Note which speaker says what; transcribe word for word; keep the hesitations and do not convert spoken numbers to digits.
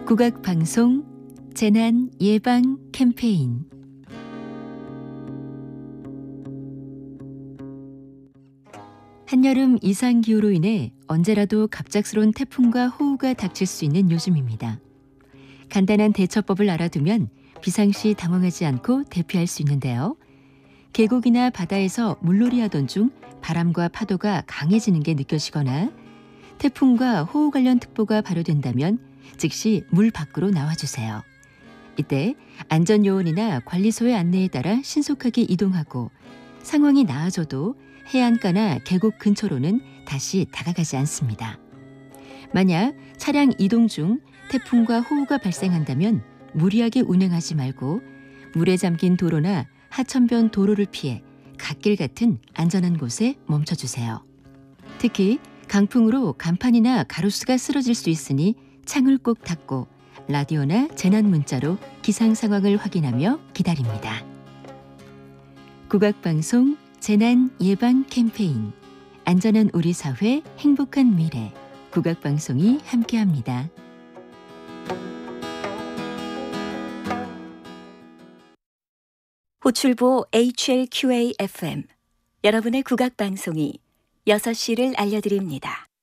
Speaker 1: 국악방송 재난 예방 캠페인. 한여름 이상기후로 인해 언제라도 갑작스러운 태풍과 호우가 닥칠 수 있는 요즘입니다. 간단한 대처법을 알아두면 비상시 당황하지 않고 대피할 수 있는데요. 계곡이나 바다에서 물놀이 하던 중 바람과 파도가 강해지는 게 느껴지거나 태풍과 호우 관련 특보가 발효된다면 즉시 물 밖으로 나와주세요. 이때 안전요원이나 관리소의 안내에 따라 신속하게 이동하고 상황이 나아져도 해안가나 계곡 근처로는 다시 다가가지 않습니다. 만약 차량 이동 중 태풍과 호우가 발생한다면 무리하게 운행하지 말고 물에 잠긴 도로나 하천변 도로를 피해 갓길 같은 안전한 곳에 멈춰주세요. 특히 강풍으로 간판이나 가로수가 쓰러질 수 있으니 창을 꼭 닫고 라디오나 재난 문자로 기상 상황을 확인하며 기다립니다. 국악방송 재난 예방 캠페인. 안전한 우리 사회, 행복한 미래. 국악방송이 함께합니다.
Speaker 2: 호출보 에이치엘큐에이 에프엠. 여러분의 국악방송이 여섯 시를 알려드립니다.